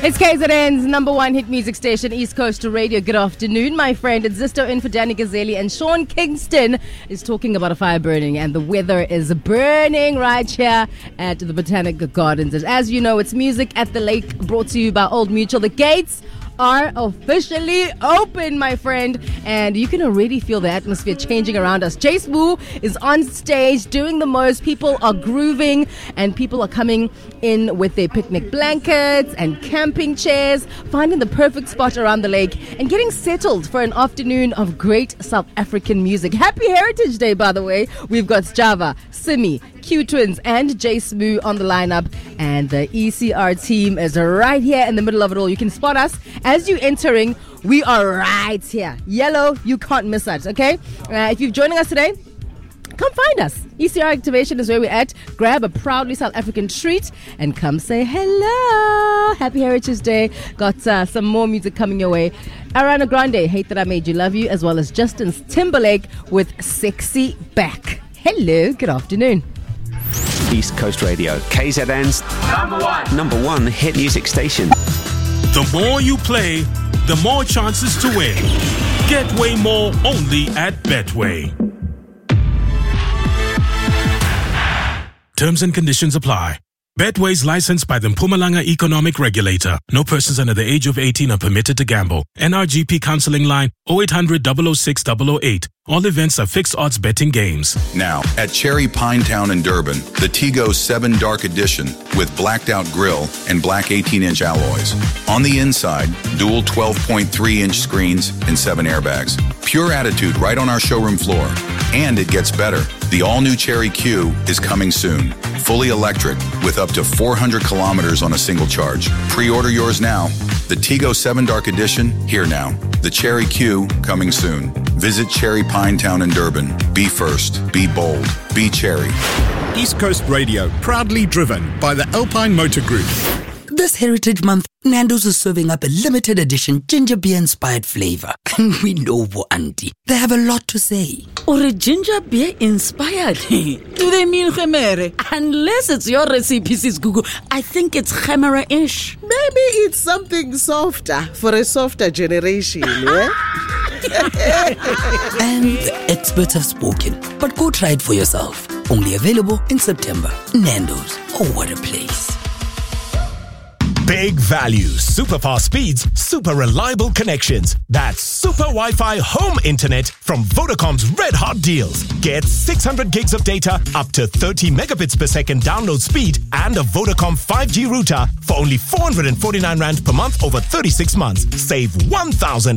It's KZN's number one hit music station, East Coast Radio. Good afternoon, my friend. It's Zisto in for Danny Gazeli, and Sean Kingston is talking about a fire burning, and the weather is burning right here at the Botanic Gardens. As you know, it's Music at the Lake, brought to you by Old Mutual. The gates are officially open, my friend, and you can already feel the atmosphere changing around us. Jace Wu is on stage doing the most. People are grooving, and people are coming in with their picnic blankets and camping chairs, finding the perfect spot around the lake and getting settled for an afternoon of great South African music. Happy Heritage Day, by the way. We've got Java, Simi, Q Twins, and Jace Wu on the lineup, and the ECR team is right here in the middle of it all. You can spot us as you're entering. We are right here. Yellow, you can't miss us, okay? If you're joining us today, come find us. ECR Activation is where we're at. Grab a proudly South African treat and come say hello. Happy Heritage Day. Got some more music coming your way. Ariana Grande, Hate That I Made You Love You, as well as Justin Timberlake with Sexy Back. Hello, good afternoon. East Coast Radio, KZN's number one hit music station. The more you play, the more chances to win. Get way more only at Betway. Terms and conditions apply. Betway is licensed by the Mpumalanga Economic Regulator. No persons under the age of 18 are permitted to gamble. NRGP counseling line 0800 006 008. All events are fixed odds betting games. Now, at Cherry Pinetown in Durban, the Tigo 7 Dark Edition with blacked out grille and black 18-inch alloys. On the inside, dual 12.3-inch screens and 7 airbags. Pure attitude right on our showroom floor. And it gets better. The all-new Cherry Q is coming soon. Fully electric with up to 400 kilometers on a single charge. Pre-order yours now. The Tigo 7 Dark Edition, here now. The Cherry Q, coming soon. Visit Cherry Pinetown in Durban. Be first. Be bold. Be Cherry. East Coast Radio, proudly driven by the Alpine Motor Group. This Heritage Month, Nando's is serving up a limited edition ginger beer inspired flavor. And we know, Auntie, they have a lot to say. Or a ginger beer inspired? Do they mean Khemere? Unless it's your recipe, Sis Google, I think it's Khemera-ish. Maybe it's something softer for a softer generation, yeah? And the experts have spoken. But go try it for yourself. Only available in September. Nando's. Oh, what a place. Big value, super fast speeds, super reliable connections. That's Super Wi-Fi home internet from Vodacom's Red Hot Deals. Get 600 gigs of data, up to 30 megabits per second download speed, and a Vodacom 5G router for only 449 Rand per month over 36 months. Save 1,000